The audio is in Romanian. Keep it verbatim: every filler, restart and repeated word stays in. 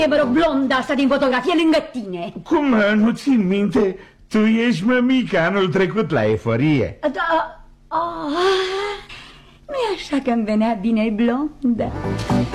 mă rog, blonda asta din fotografie lângă tine? Cum, nu țin minte? Tu ești mămică anul trecut la eforie. Da, oh, nu-i așa că îmi venea bine blondă?